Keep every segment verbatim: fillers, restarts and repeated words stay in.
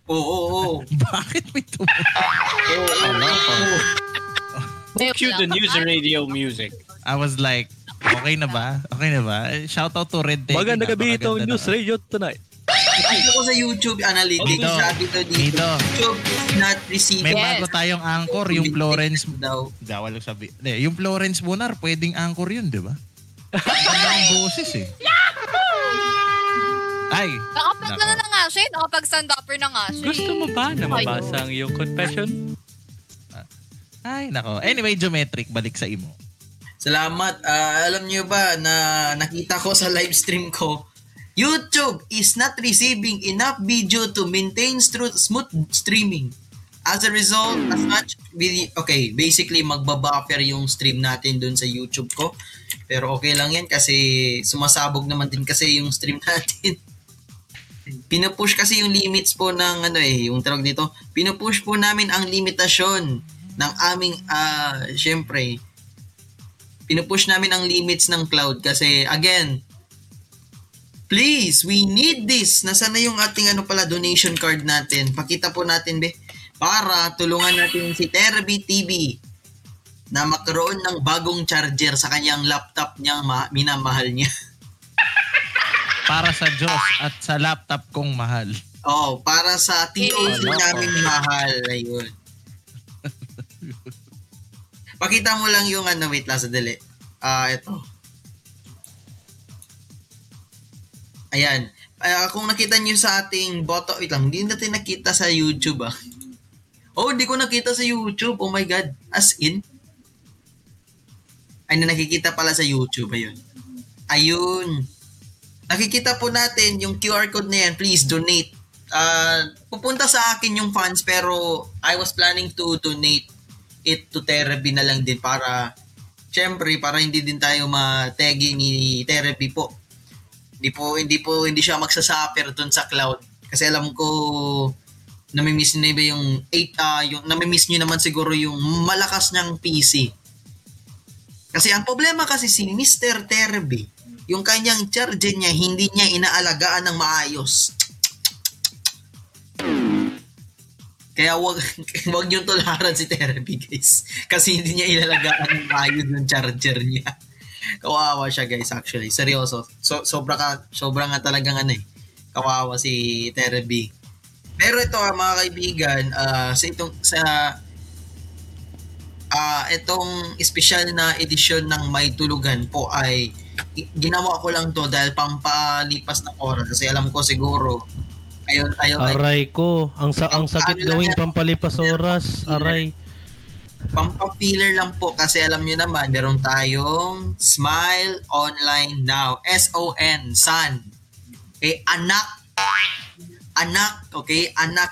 Oo, oo, oo. Bakit may tumutunog? Oo, Cue the news radio music. I was like, okay na ba? Okay na ba? Shout out to Red Tegi. Maganda gabi itong Napakaganda News na- Radio Tonight. Nakita ko sa YouTube analytics, Dito. sabi ko dito, Dito. YouTube is not receiving. May Yes. bago tayong anchor, yung Florence. daw. Hindi, walang sabi. Hindi, yung Florence Bonar, pwedeng anchor yun, di ba? Ganda ng boses eh. Ay, Nakapag Nako. na na nga siya, eh. nakapag stand-upper na nga siya. Gusto mo ba na mabasa ang iyong confession? ay, nako. Anyway, Geometric, balik sa imo. Salamat. Ah, alam niyo ba na nakita ko sa live stream ko, YouTube is not receiving enough video to maintain stru- smooth streaming. As a result, as much video, okay, basically magbabuffer yung stream natin dun sa YouTube ko. Pero okay lang yan kasi sumasabog naman din kasi yung stream natin. Pinupush kasi yung limits po ng ano eh, yung tawag dito, pinupush po namin ang limitasyon ng aming, ah, syempre, pinupush namin ang limits ng cloud kasi again, please, we need this. Nasaan na yung ating ano pala donation card natin? Pakita po natin be para tulungan natin si Terby T V na magkaroon ng bagong charger sa kanyang laptop niya ma- minamahal niya. Para sa Diyos at sa laptop kong mahal. Oh, para sa T O C namin mahal. Ayun. Pakita mo lang yung ano, wait lang sa dali. Ah, ito. Ayan. Uh, kung nakita niyo sa ating bottom, wait lang, hindi natin nakita sa YouTube ah. Oh, hindi ko nakita sa YouTube. Oh my God. As in? Ay, na nakikita pala sa YouTube. Ayun. Ayun. Nakikita po natin yung Q R code na yan. Please donate. Uh, pupunta sa akin yung funds pero I was planning to donate it to Therapy na lang din para syempre para hindi din tayo ma-taggy ni Therapy po. Hindi po hindi po hindi siya magsasuffer dun sa cloud kasi alam ko nami-miss niyo na ba yung eight uh, yung nami-miss niyo naman siguro yung malakas niyang P C. Kasi ang problema kasi si Mister Therapy, yung kanyang charger niya hindi niya inaalagaan ng maayos. Kaya wag wag yung tularan si Therapy, guys. Kasi hindi niya ilalagaan ng maayos yung charger niya. Kawawa siya, guys, actually. Seryoso. So, sobra ka, sobra nga talagang ano eh. Kawawa si Therapy. Pero ito ah, mga kaibigan, uh, sa itong sa uh, itong special na edisyon ng May Tulugan po ay ginawa ko lang to dahil pampalipas ng oras kasi alam ko siguro ayun ayun Aray ko, ang sa ang sakit gawing pampalipas oras, aray. Pampa-filler lang po kasi alam niyo naman meron tayong Smile Online Now, S O N, son. Okay, anak. Anak, okay? Anak.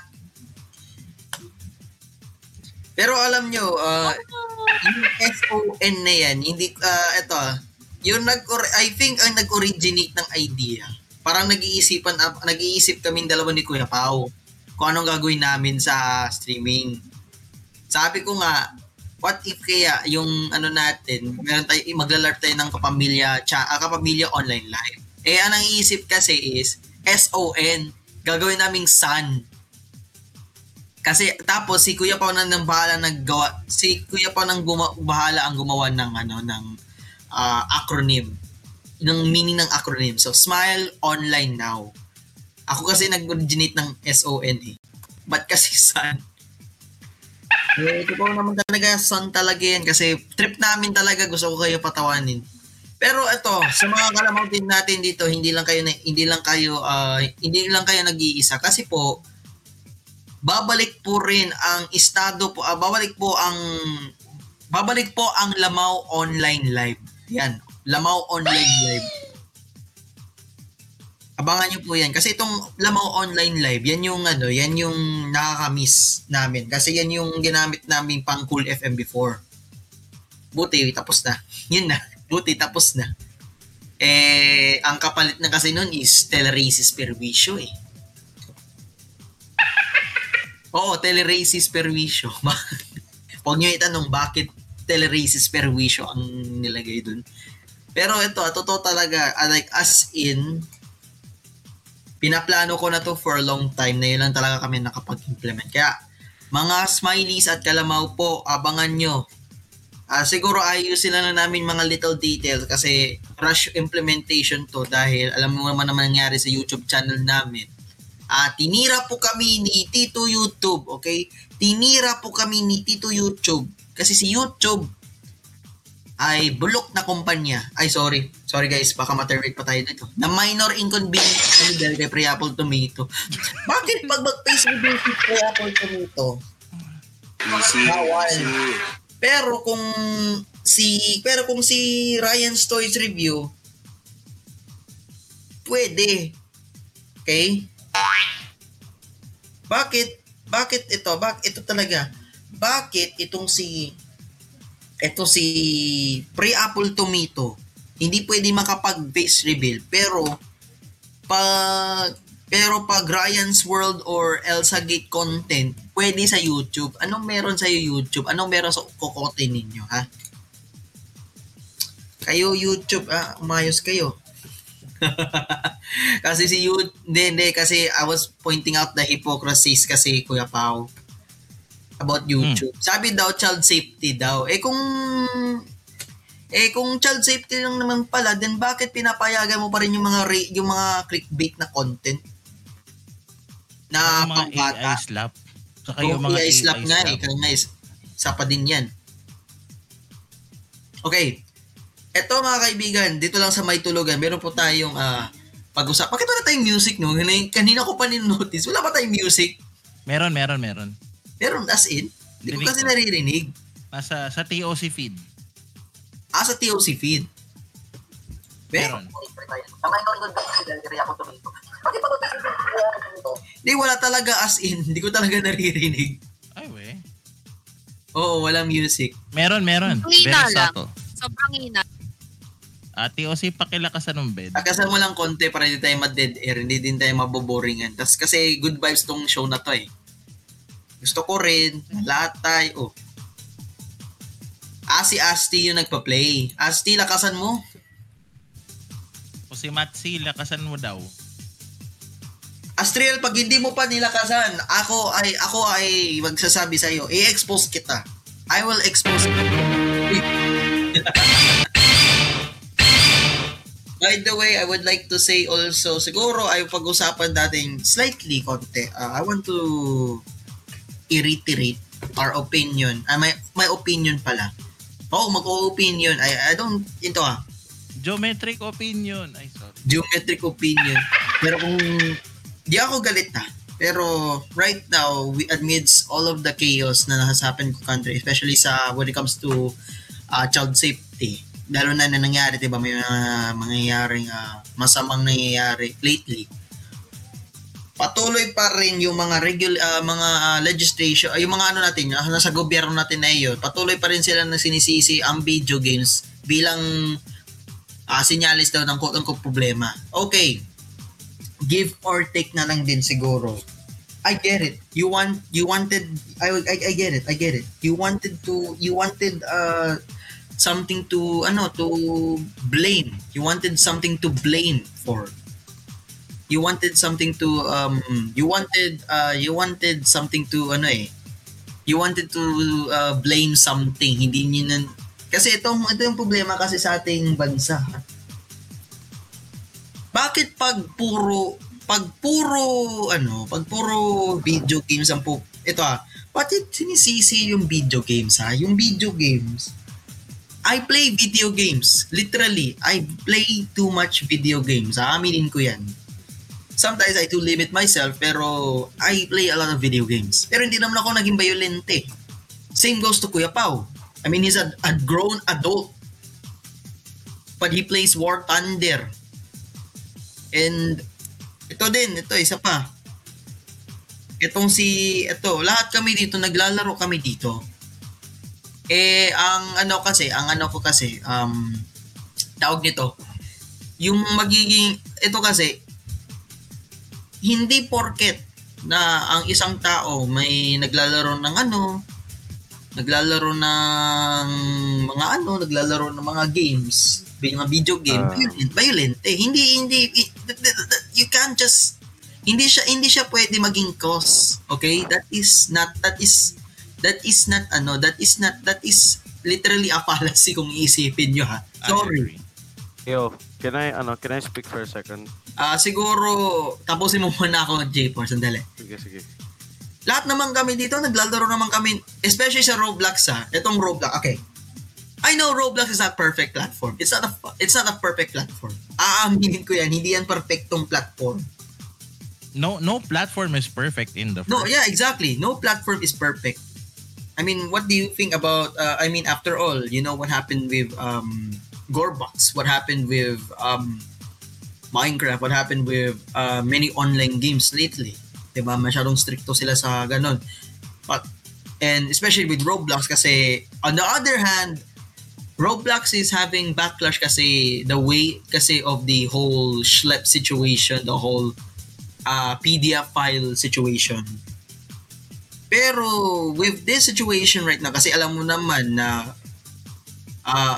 Pero alam niyo, uh, yung S O N na yan, hindi, uh, ito, yung nag I think ang nag-originate ng idea, parang nag-iisipan, uh, nag-iisip kaming dalawa ni Kuya Pao kung anong gagawin namin sa streaming. Sabi ko nga, what if kaya yung ano natin, meron tayo, magla-larp tayo ng kapamilya, cha, uh, kapamilya online live. Eh, ang iisip kasi is, S O N, gagawin naming son. Kasi, tapos, si Kuya Pao nang nang bahala naggawa, si Kuya Pao nang guma, bahala ang gumawa ng, ano, ng uh, acronym. Ng meaning ng acronym. So, Smile Online Now. Ako kasi nag-originate ng S O N eh. Ba't kasi son? Eh, ito po naman talaga, son talaga yan. Kasi trip namin talaga, gusto ko kayo patawanin. Pero ito, sa mga kalamaw din natin dito, hindi lang kayo, hindi lang kayo, uh, hindi lang kayo nag-iisa. Kasi po, babalik po rin ang estado po, uh, babalik po ang, babalik po ang Lamaw Online Live. Yan, Lamaw Online Live. Abangan nyo po yan. Kasi itong Lamaw Online Live, yan yung ano, yan yung nakakamiss namin. Kasi yan yung ginamit namin pang Cool F M before. Buti, tapos na. Yun na. Buti, tapos na. Eh, ang kapalit na kasi nun is Teleraces Perwisyo eh. Oo, Teleraces Perwisyo. Huwag nyo itanong bakit Teleraces Perwisyo ang nilagay dun. Pero ito, totoo talaga, like as in, Pinaplano ko na to for a long time na yun lang talaga kami nakapag-implement. Kaya, mga smileys at kalamaw po, abangan nyo. Uh, siguro ayusin na namin mga little details kasi rush implementation to dahil alam mo naman naman nangyari sa YouTube channel namin. Uh, tinira po kami ni Tito YouTube, okay? Tinira po kami ni Tito YouTube kasi si YouTube ay bulok na kumpanya. Ay, sorry. Sorry guys, baka ma-terminate pa tayo dito. Na minor inconvenience ano dahil kay Pre-Apple Tomato. Bakit pag mag-Facebook yung si Pre-Apple Tomato? Bawal. Pero kung si pero kung si Ryan's Toys Review pwede. Okay? Bakit? Bakit ito? Bakit ito talaga? Bakit itong si ito si Pre-Apple Tomato hindi pwede makapag-face reveal pero pag pero pag Ryan's World or Elsa Gate content, pwede sa YouTube. Anong meron sa YouTube? Anong meron sa kokote ninyo, ha? Kayo YouTube, ah, umayos kayo. Kasi si YouTube, hindi, hindi, kasi I was pointing out the hypocrisies kasi Kuya Pao about YouTube. Hmm. Sabi daw, child safety daw. Eh kung eh kung child safety lang naman pala, then bakit pinapayagan mo pa rin yung mga re, yung mga clickbait na content? Na mga pangbata. A I slap. Saka yung mga A I A I slap nga eh. Kaya nga, isa pa din yan. Okay. Eto mga kaibigan, dito lang sa May Tulugan, meron po tayong uh, pag-usap. Bakit wala tayong music, no? Kanina ko pa ninotice. Wala ba tayong music? Meron, meron, meron. Meron, as in? Hindi ko kasi naririnig. Nasa sa T O C feed. Ah, sa T O C feed. Meron. Hindi, wala talaga as in. Hindi ko talaga naririnig. Ay, we. Oo, walang music. Meron, meron. Hina Very lang. subtle. Sobrang hina. Ah, T O C, pakilakasan ng bed. Takasan mo lang konti para hindi tayo ma-dead air. Hindi din tayo maboboringan. Tas kasi good vibes tong show na to eh. Gusto ko rin. Lahat tayo. Oh. Ah, si Asti yung nagpa-play. Asti, lakasan mo. O si Matsi, lakasan mo daw. Astriel, pag hindi mo pa nilakasan, ako ay ako ay magsasabi sa iyo, i-expose kita. I will expose you. By the way, I would like to say also, siguro ay pag-usapan natin slightly konti. Uh, I want to reiterate our opinion. Uh, my, my opinion pala. Oh, mag-opinion. I, I don't, ito ah. Geometric opinion. Ay, sorry. Geometric opinion. Pero kung di ako galit na. Pero right now, we amidst all of the chaos na nahasapan ko country, especially sa when it comes to uh, child safety, lalo na na nangyari, diba, may mga uh, mangyayaring uh, masamang nangyayari lately. Patuloy pa rin yung mga regular uh, mga uh, legislation, uh, yung mga ano natin, uh, nasa gobyerno natin na iyon, patuloy pa rin sila na sinisisi ang video games bilang uh, sinyalis daw ng quote-unquote problema. Okay. Give or take na lang din siguro. I get it. You want you wanted I I, I get it. I get it. You wanted to you wanted uh something to ano to blame. You wanted something to blame for. You wanted something to um you wanted uh you wanted something to ano eh. You wanted to uh, blame something. Hindi niyo nan kasi itong ito yung problema kasi sa ating bansa. Bakit pag puro pag puro ano, pag puro video games ang po ito ah, bakit sinisisi yung video games ha? Yung video games, I play video games. Literally, I play too much video games. Aaminin ko yan. Sometimes I do limit myself, pero I play a lot of video games. Pero hindi naman ako naging violente. Same goes to Kuya Pao. I mean, he's a, a grown adult. But he plays War Thunder. And ito din, ito isa pa. Itong si, ito, lahat kami dito, naglalaro kami dito. Eh, ang ano kasi, ang ano ko kasi, um, tawag nito, yung magiging, ito kasi, hindi porket na ang isang tao may naglalaro ng ano, naglalaro ng mga ano, naglalaro ng mga games, mga video game, uh, violent, violent. Eh, hindi, hindi, it, you can't just Hindi siya hindi siya pwede maging cause. Okay? That is not that is that is not ano, that is not that is literally a fallacy kung iisipin niyo ha. I Sorry. agree. Yo, can I, ano, can I speak for a second? Ah, siguro tapusin mo muna ako, J four, sandali. Sige, sige. Lahat naman kami dito, naglalaro naman kami, especially sa Roblox ha. Itong Roblox, okay. I know Roblox is not perfect platform. It's not a it's not a perfect platform. Aaminin ko yan, hindi yan perfectong platform. No no platform is perfect in the No, first. yeah, exactly. No platform is perfect. I mean, what do you think about uh, I mean, after all, you know what happened with um Gorebox, what happened with um Minecraft, what happened with uh, many online games lately. 'Di ba? Masyadong stricto sila sa ganun. But and especially with Roblox kasi on the other hand, Roblox is having backlash kasi the way kasi of the whole schlep situation, the whole uh, P D F file situation. Pero with this situation right now, kasi alam mo naman na uh,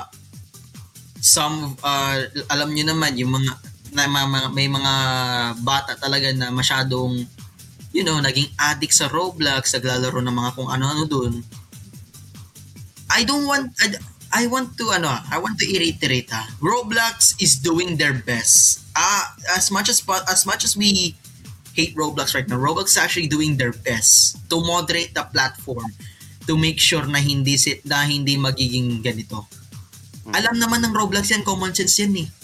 some uh, alam niyo naman yung mga na, mga, may mga bata talaga na masyadong you know, naging addict sa Roblox, naglalaro ng mga kung ano-ano dun. I don't want I, I want to ano, I want to reiterate ha. Roblox is doing their best. Ah, as much as as much as we hate Roblox right now, Roblox is actually doing their best to moderate the platform to make sure na hindi sit na hindi magiging ganito. Alam naman ng Roblox yan, common sense yan eh.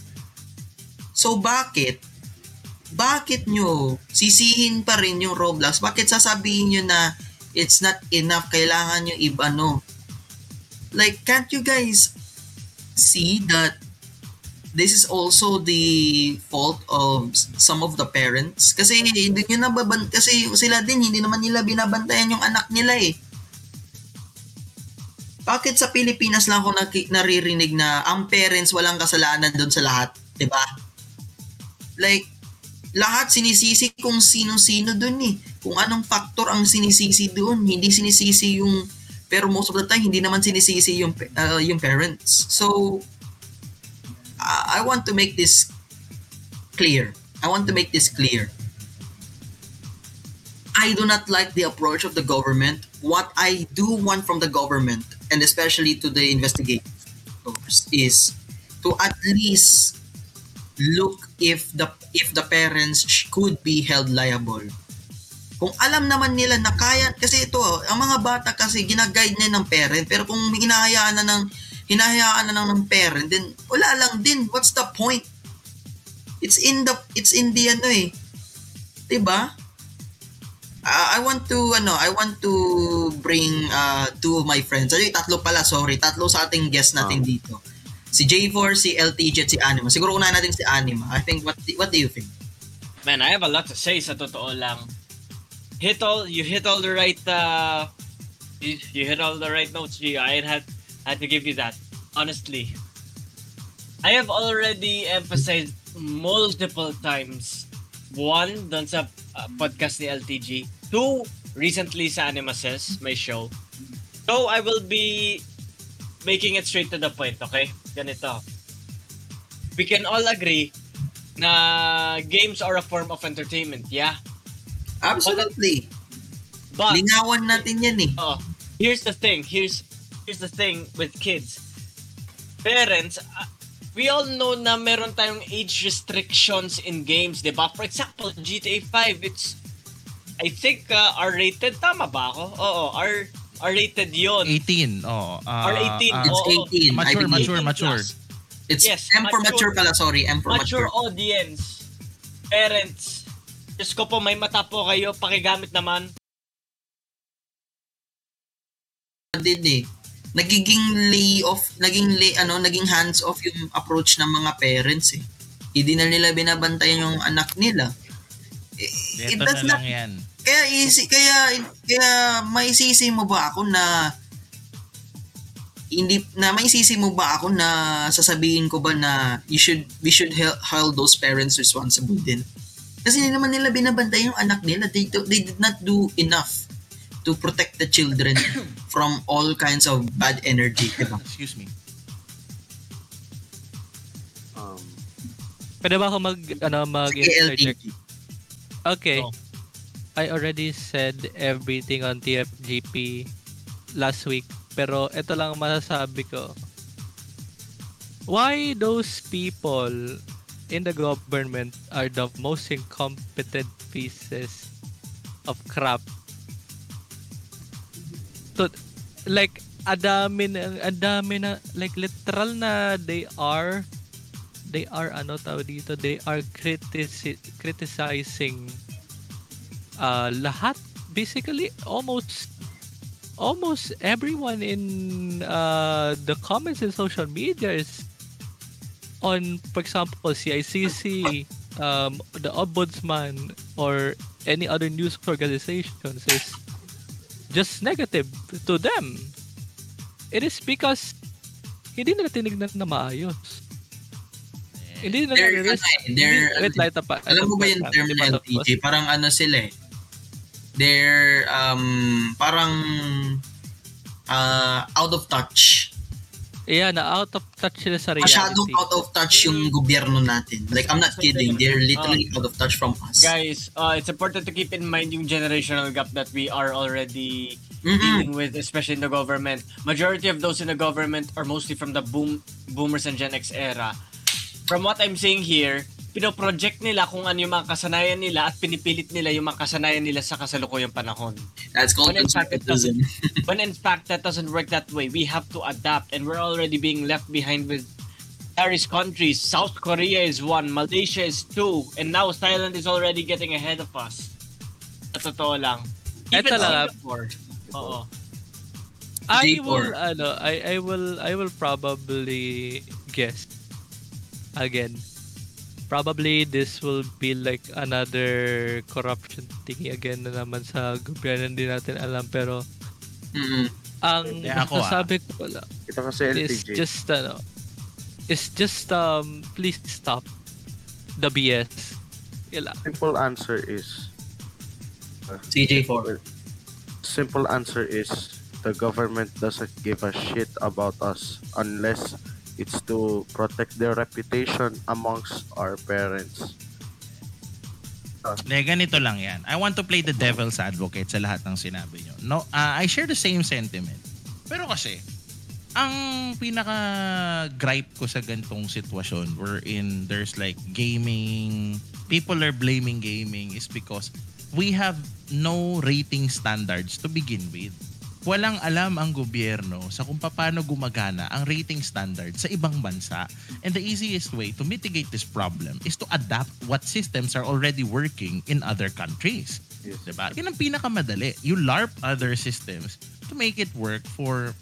So bakit bakit nyo sisihin pa rin yung Roblox? Bakit sasabihin nyo na it's not enough, kailangan nyo iba no? Like, can't you guys see that this is also the fault of some of the parents? Kasi hindi nyo nababan, kasi sila din, hindi naman nila binabantayan yung anak nila eh. Bakit sa Pilipinas lang ako naki- naririnig na ang parents walang kasalanan doon sa lahat? Diba? Like, lahat sinisisi kung sino-sino doon eh. Kung anong factor ang sinisisi doon. Hindi sinisisi yung, pero most of the time, hindi naman sinisisi yung, uh, yung parents. So, uh, I want to make this clear. I want to make this clear. I do not like the approach of the government. What I do want from the government, and especially to the investigators, is to at least look if the if the parents could be held liable. Kung alam naman nila na kaya, kasi ito, ang mga bata kasi ginaguide na ng parent, pero kung hinahayaan na ng hinahayaan na ng parent, then wala lang din. What's the point? It's in the it's in the ano eh. 'Di ba? Uh, I want to ano, I want to bring uh, two of my friends. Ay, tatlo pala, sorry. Tatlo sa ating guest natin dito. Si J four, si L T J at si Anima. Siguro unahin natin si Anima. I think, what what do you think? Man, I have a lot to say sa totoo lang. Hit all, you hit all the right, uh, you, you hit all the right notes, G. I had, had to give you that, honestly. I have already emphasized multiple times. One, dun sa uh, podcast ni L T G. Two, recently sa Anima Says, my show. So, I will be making it straight to the point, okay? Ganito. We can all agree na games are a form of entertainment, yeah? Absolutely. But, Lingawan natin yan eh. oh, here's the thing, here's here's the thing with kids. Parents, uh, we all know na meron tayong age restrictions in games, di ba? For example, G T A five, it's, I think, uh, R-rated. Tama ba ako? Oo, R, R-rated yun. eighteen. Oh, uh, R eighteen. uh, It's Oo. eighteen. I Mature, believe. mature, mature. Plus. It's Yes, M for mature mature. pala, sorry. M for Mature mature. audience. Parents. Diyos ko po, may mata po kayo. Pakigamit naman. Din eh. Nagiging lay off, naging lay, ano, naging hands off yung approach ng mga parents eh. Hindi na nila binabantayan yung anak nila. Eh, it Ito does na not lang yan. Kaya isi, kaya kaya maisisi mo ba ako na hindi na maisisi mo ba ako na sasabihin ko ba na you should we should hel- hold those parents responsible din? Kasi hindi naman nila binabantay yung anak nila. They, do- they did not do enough to protect the children from all kinds of bad energy, diba? Excuse me. Um, Pwede ba ako mag, ano, Sige, L T mag-interject? G. Okay. Go. I already said everything on T F G P last week. Pero ito lang masasabi ko. Why those people in the government are the most incompetent pieces of crap? To, like, adami na, adami na, like, literal na they are, they are, ano tawag dito, they are critici- criticizing uh, lahat, basically, almost, almost everyone in uh, the comments in social media is on, for example, C I C C, um, the Ombudsman, or any other news organizations is just negative to them. It is because hindi nila tinignan na maayos. Hindi nila They're, na-risk. ano eh, they're, Hindi- wait, light up pa. alam mo ba yung term Di na ba, yan, T J? Parang ano sila eh. They're, um, parang, uh, out of touch. Yeah, na out of touch sila sa reality. Masyadong out of touch yung gobyerno natin. Like, I'm not kidding. They're literally out of touch from us. Guys, uh, it's important to keep in mind yung generational gap that we are already Mm-mm. dealing with, especially in the government. Majority of those in the government are mostly from the boom boomers and Gen X era. From what I'm seeing here, pinoproject nila kung ano yung mga kasanayan nila at pinipilit nila yung mga kasanayan nila sa kasalukuyang panahon. That's called When in fact it doesn't. conservatism. When in fact that doesn't work that way. We have to adapt, and we're already being left behind with various countries. South Korea is one, Malaysia is two, and now Thailand is already getting ahead of us. Sa totoo lang. Eto lang. Singapore. Oo. I G will four. ano, I I will I will probably guess again. Probably this will be like another corruption thingy again na naman sa gobyerno, hindi natin alam, pero Mm-mm. ang Hindi, ako, ah. masasabi ko lang Ito kasi L T is J. just ano, is just um please stop the B S. Yun lang. Simple answer is C J four. simple answer is the government doesn't give a shit about us unless it's to protect their reputation amongst our parents. De, ganito lang yan. I want to play the devil's advocate sa lahat ng sinabi nyo. No, uh, I share the same sentiment. Pero kasi, ang pinaka-gripe ko sa gantong sitwasyon wherein there's like gaming, people are blaming gaming is because we have no rating standards to begin with. Walang alam ang gobyerno sa kung paano gumagana ang rating standard sa ibang bansa. And the easiest way to mitigate this problem is to adapt what systems are already working in other countries. Yes. Diba? Yan ang pinakamadali. You LARP other systems to make it work for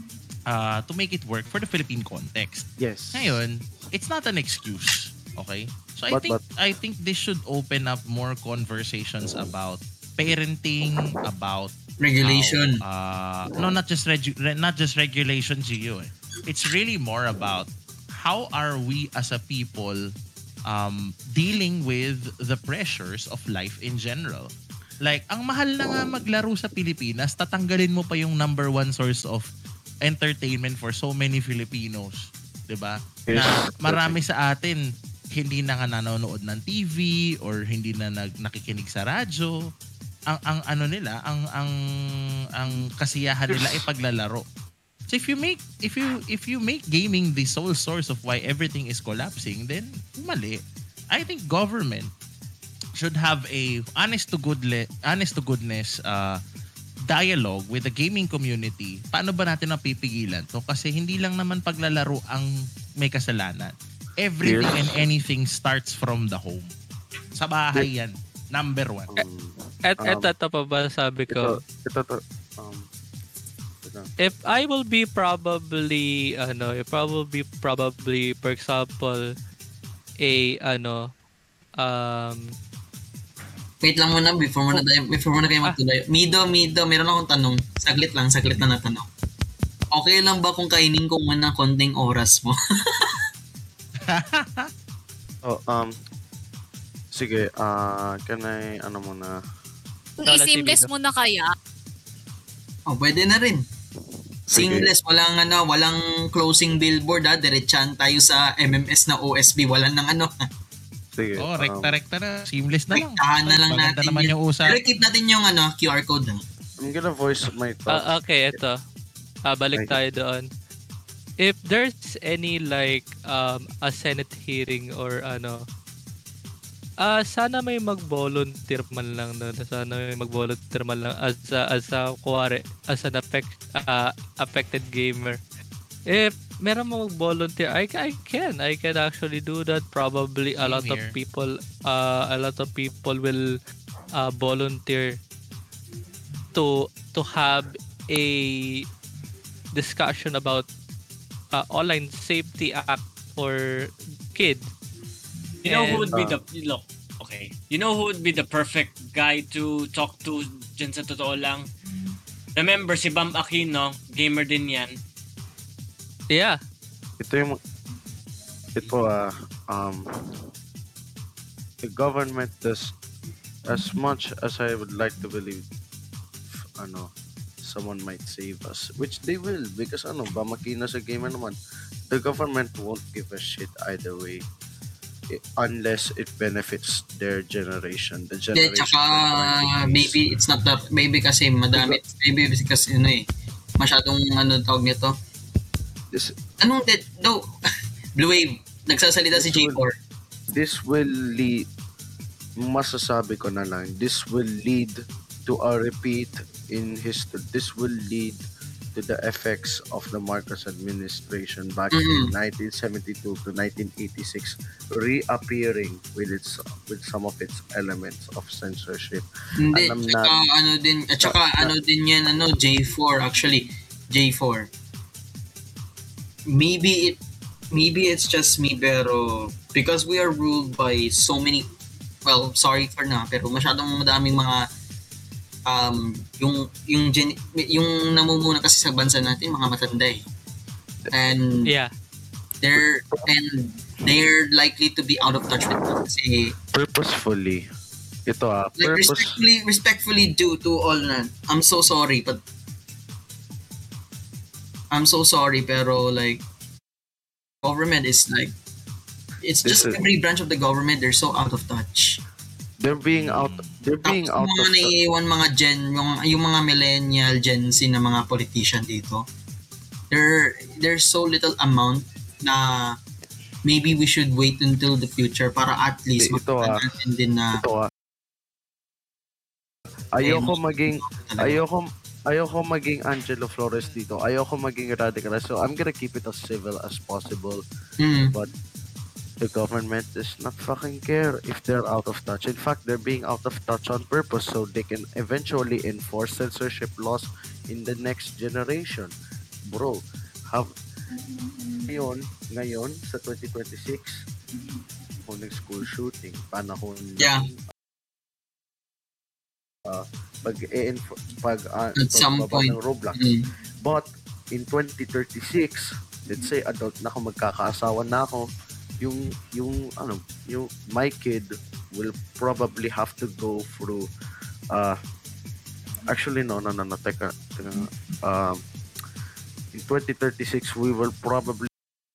uh, to make it work for the Philippine context. Yes. Ngayon, it's not an excuse. Okay? So I But- think but- I think this should open up more conversations about parenting, about Regulation. how, uh, no, not just regu- re- not just regulation, Gio. Eh. It's really more about how are we as a people um, dealing with the pressures of life in general. Like, ang mahal na nga maglaro sa Pilipinas, tatanggalin mo pa yung number one source of entertainment for so many Filipinos. Diba? Yes. Na marami sa atin, hindi na nga nanonood ng T V or hindi na nag nakikinig sa radyo. Ang ang ano nila, ang ang ang kasiyahan nila ay paglalaro. So if you make if you if you make gaming the sole source of why everything is collapsing, then mali. I think government should have a honest to goodle, honest to goodness uh, dialogue with the gaming community. Paano ba natin napipigilan to? Kasi hindi lang naman paglalaro ang may kasalanan. Everything Yes. and anything starts from the home. Sa bahay yan. Number one. Um, At Um, eto ito pa ba sabi ko, ito, ito, to, um, ito. if I will be probably ano, if probably probably for example a ano um Wait lang muna before mo na tayo, before mo na kayo magtuloy. Mido, Mido, meron akong tanong. Saglit lang, saglit na natanong. Okay lang ba kung kainin ko muna konting oras mo? Oh, um, sige, ah, can I, ano muna, Kung Wala si i-seamless Vito. mo na kaya, Oh, pwede na rin. Seamless, walang ano, walang closing billboard ha. Diretsahan tayo sa M M S na O S B, walang nang ano. Sige. Oh, um, rekta-rekta na. Seamless na lang. Rektahan na lang Maganda natin naman yun. yung usap. Pero keep natin yung ano, Q R code. ah. I'm gonna voice my thoughts. Ah, okay, ito. Ah, balik tayo doon. If there's any like um a Senate hearing or ano, ah sana may mag-volunteer man lang no. Sana may mag-volunteer man lang as a, as a kuwari, as an affect, ah, affected gamer. If meron mo mag-volunteer, I, I can. I can actually do that. Probably a Same lot of here. people uh, a lot of people will uh, volunteer to to have a discussion about uh, online safety act for kids. You know who would be And- the look? Okay. You know who would be the perfect guy to talk to dyan sa totoo lang? Remember si Bam Aquino, gamer din yan. Yeah. Ito yung ito ah um the government does as much as I would like to believe ano someone might save us, which they will, because ano ba makina sa gamer naman, the government won't give a shit either way i- unless it benefits their generation, the Hindi, generation tsaka that maybe it's not that, maybe kasi madami, maybe kasi ano eh, masyadong ano tawag nito. this Anong dead? No. Blue Wave. Nagsasalita si J four. this will lead, masasabi ko na lang, this will lead to a repeat in history. This will lead to the effects of the Marcos administration back in Mhm. nineteen seventy-two to nineteen eighty-six reappearing with its with some of its elements of censorship. Hindi, Alam tsaka na- ano din, at tsaka na- ano din yan, ano, J four actually. J four. Maybe it, maybe it's just me, pero because we are ruled by so many, well, sorry for na, pero masyadong madaming mga um yung yung gen, yung namumuna kasi sa bansa natin mga matanda eh. And Yeah. they're and they're likely to be out of touch with us kasi Purposefully. Ito ah, like purpose, respectfully respectfully due to all na, I'm so sorry but I'm so sorry pero like government is like it's This just is- every branch of the government they're so out of touch. they're being out, they're being Tapos out yung of mga naiiwan mga gen yung, yung mga millennial Gen Z na mga politician dito, there there's so little amount na maybe we should wait until the future para at least Ito, makita ah. natin din na ito ah. Ayoko maging ayoko ayoko maging Angelo Flores dito. Ayoko maging radical. So I'm gonna keep it as civil as possible. Mm. But the government does not fucking care if they're out of touch. In fact, they're being out of touch on purpose so they can eventually enforce censorship laws in the next generation. Bro, have ngayon, ngayon sa twenty twenty-six, kung nag-school shooting, panahon Yeah. uh, pag e pag uh, At some pagbaba point. ng Roblox. Mm. But in twenty thirty-six, let's say adult na ako, magkakaasawa na ako, yung yung ano, yung my kid will probably have to go through uh actually no no no no teka, teka um in twenty thirty-six we will probably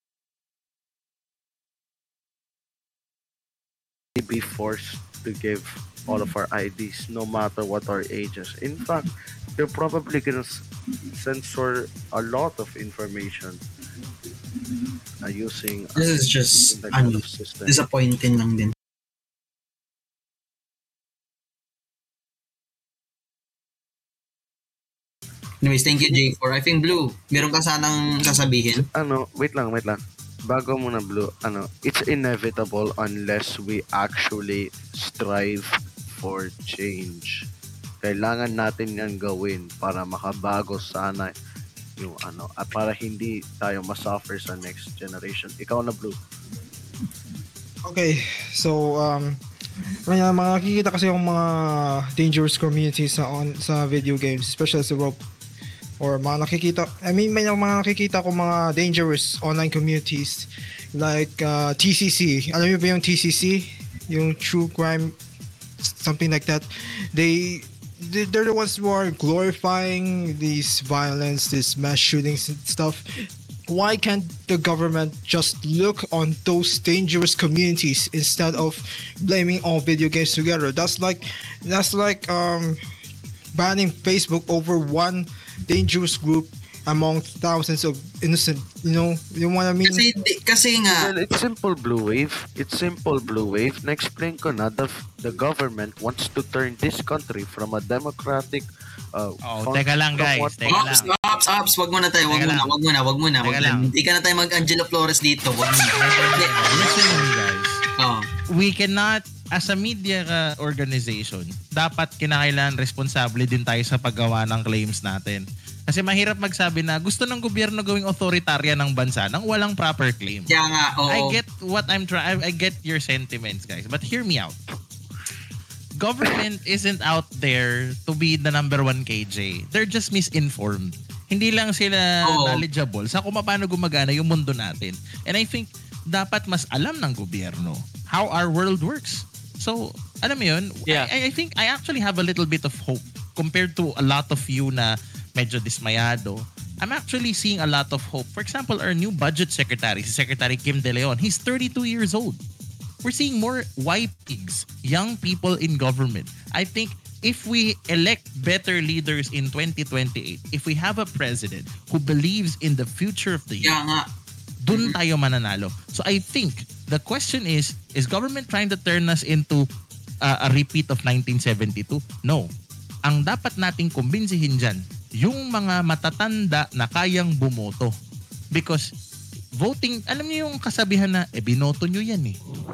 be forced to give all of our I Ds no matter what our ages. In fact, they're probably gonna s- censor a lot of information uh, using uh, This is just using that kind ano, of system. disappointing lang din. Anyways, thank you J four. I think Blue, meron ka sanang sasabihin? Ano, wait lang, wait lang. Bago muna Blue, ano, it's inevitable unless we actually strive for change. Kailangan natin yan gawin para makabago sana yung ano, at para hindi tayo masuffer sa next generation. Ikaw na Blue. Okay, so um may uh, makikita kasi yung mga dangerous communities sa on sa video games, especially sa Rope, or mga nakikita, I mean may mga nakikita ko mga dangerous online communities like uh, T C C. Alam niyo ba yung T C C? Yung true crime, something like that. They they- they're the ones who are glorifying these violence, these mass shootings and stuff. why can't the government just look on those dangerous communities instead of blaming all video games together? That's like that's like um banning Facebook over one dangerous group among thousands of innocent, you know, you know what I mean? Kasi, di- kasi nga, Well, it's simple, Blue Wave. It's simple, Blue Wave. Na-explain ko na, the, the government wants to turn this country from a democratic... Uh, Oh, fun- teka lang guys, somewhat- teka lang. Ops, ops, ops, wag muna tayo, wag Teka muna, lang. wag muna, wag muna. Teka Wag lang. Hindi ka na tayo mag-Angelo Flores dito, wag muna. Listen to me guys. Oh. We cannot, as a media uh, organization, dapat kinakailangan responsable din tayo sa paggawa ng claims natin. Kasi mahirap magsabi na gusto ng gobyerno gawing authoritarian ng bansa nang walang proper claim. Kaya nga, oo. I get what I'm trying, I get your sentiments guys, but hear me out. Government isn't out there to be the number one K J. They're just misinformed. Hindi lang sila Oo. knowledgeable sa kung paano gumagana yung mundo natin. And I think dapat mas alam ng gobyerno how our world works. So, alam mo yun, Yeah. I, I think I actually have a little bit of hope compared to a lot of you na medyo dismayado. I'm actually seeing a lot of hope. For example, our new budget secretary, si Secretary Kim De Leon, he's thirty-two years old. We're seeing more Y Ps, young people in government. I think if we elect better leaders in twenty twenty-eight, if we have a president who believes in the future of the Kaya youth, nga, dun tayo mananalo. So I think the question is, is government trying to turn us into uh, a repeat of nineteen seventy-two? No. Ang dapat nating kumbinsihin dyan, yung mga matatanda na kayang bumoto. Because voting, alam niyo yung kasabihan na, eh binoto nyo yan eh.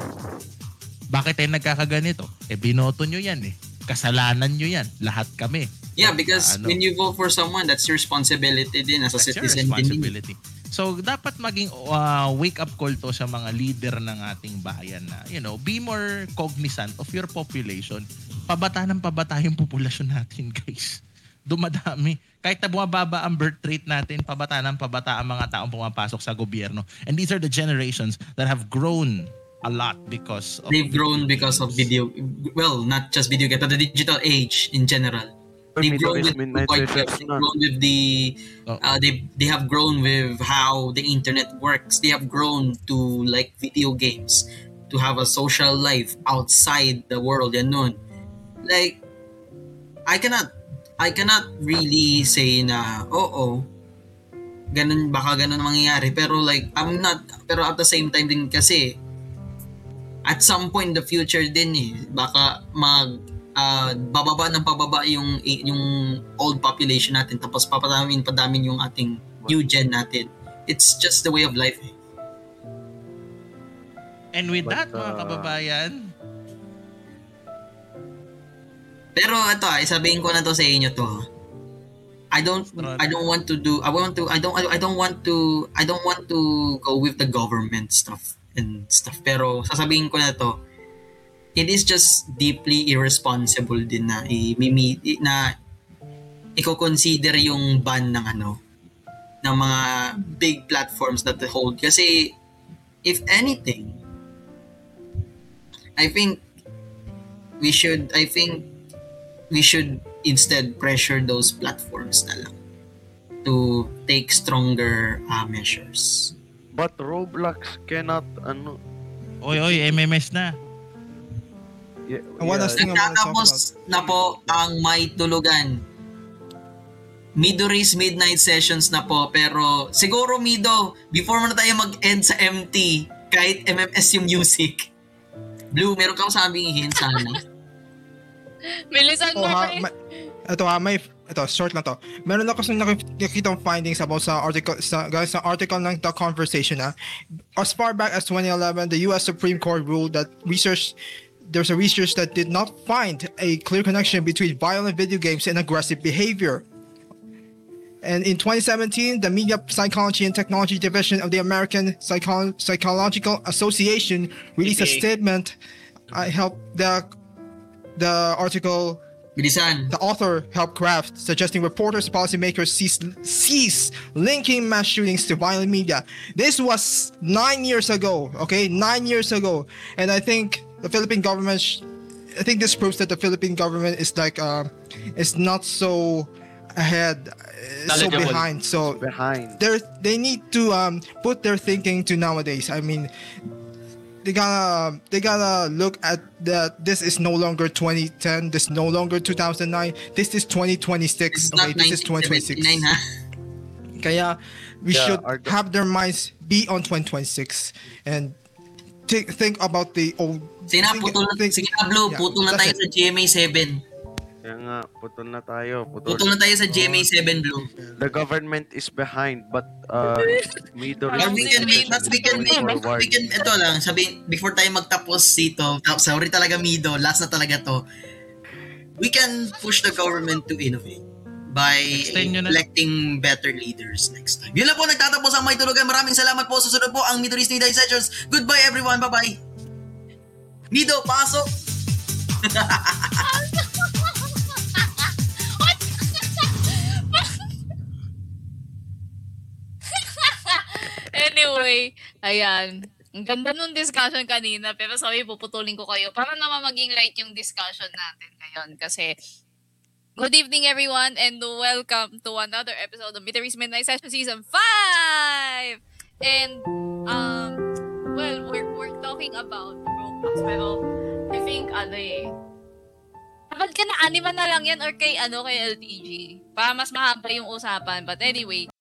Bakit tayo nagkakaganito? Eh binoto nyo yan eh. Kasalanan nyo yan. Lahat kami. yeah, because Ano? when you vote for someone, that's your responsibility din as a That's your citizen din. responsibility. So, dapat maging uh, wake-up call to sa mga leader ng ating bayan na, you know, be more cognizant of your population. Pabata ng pabata yung populasyon natin, guys. Dumadami. Kahit na bumababa ang birth rate natin, pabata ng pabata ang mga taong pumapasok sa gobyerno. And these are the generations that have grown a lot because of... They've grown because of video, well, not just video games, but the digital age in general. They've grown with, Midnight quite- Sessions they've na. grown with the, Oh. uh, they they have grown with how the internet works. They have grown to like video games, to have a social life outside the world. Yan nun. Like, I cannot, I cannot really say na, oo, ganun, baka ganun ang mangyayari. Pero like, I'm not, pero at the same time din kasi, at some point in the future din eh, baka mag, uh, bababa ng pababa yung, yung old population natin, tapos papadamin, padamin yung ating new gen natin. It's just the way of life eh. And with But, that, mga uh, kababayan, Pero ito ah, isabihin ko na to sa inyo to. I don't I don't want to do I want to I don't I don't want to I don't want to go with the government stuff and stuff. Pero sasabihin ko na to, it is just deeply irresponsible din na i-mimi na i-consider yung ban ng ano ng mga big platforms that they hold kasi if anything I think we should I think we should instead pressure those platforms na lang to take stronger uh, measures. But Roblox cannot, ano, oy, oy, M M S na. yeah, One last thing I wanna talk Nagtatapos na po ang may tulugan. Midori's Midnight Sessions na po, pero siguro Mido, before mo na tayo mag-end sa M T, kahit M M S yung music. Blue, meron kang sabihin sana. Bilisan mo, Oh, ha, pre. may, ito ha, may, ito, short lang to. Meron ako sa nakikitang findings about sa article, sa, guys, sa article ng The Conversation ha. As far back as twenty eleven, the U S Supreme Court ruled that research, there's a research that did not find a clear connection between violent video games and aggressive behavior. And in twenty seventeen, the Media Psychology and Technology Division of the American Psycho- Psychological Association released a A P A. statement. I helped the the article, Bilisan. the author helped craft, suggesting reporters, policymakers cease, cease linking mass shootings to violent media. This was nine years ago, okay? Nine years ago. And I think the Philippine government, sh- I think this proves that the Philippine government is like, uh, is not so ahead, uh, so Knowledgeable. behind. So Behind. they they need to um put their thinking to nowadays. I mean, they gotta they gotta look at that. This is no longer twenty ten. This is no longer two thousand nine. This is twenty twenty-six. It's not Okay, this is twenty nineteen twenty-six. seventy-nine, ha? Kaya we Yeah, should our go- have their minds be on twenty twenty-six and think think about the old. Sige na, think- putol na, think- sige na, Blue, yeah, putol na that's tayo it. sa G M A seven. Kaya nga, putol na tayo. Putol. Putol na tayo sa G M A seven, Blue. The government is behind, but uh, Mido Or we can be, but we can be, forward. we can, ito lang, sabi, before tayo magtapos dito, ta- sorry talaga Mido, last na talaga to, we can push the government to innovate by Extend nyo na. electing better leaders next time. Yun lang po, nagtatapos ang May Tulugan. Maraming salamat po. Susunod po ang Mido Disney Sessions. Goodbye everyone, bye-bye. Mido, pasok! Anyway, ayan. Ang ganda nung discussion kanina, pero sabi puputulin ko kayo para naman maging light yung discussion natin ngayon. Kasi, good evening everyone and welcome to another episode of Mittery's Midnight Session Season five! And, um, well, we're, we're talking about Roblox, pero I think, ano eh, dapat ka na anima na lang yan or kay, ano, kay L T G. Para mas mahaba yung usapan. But anyway,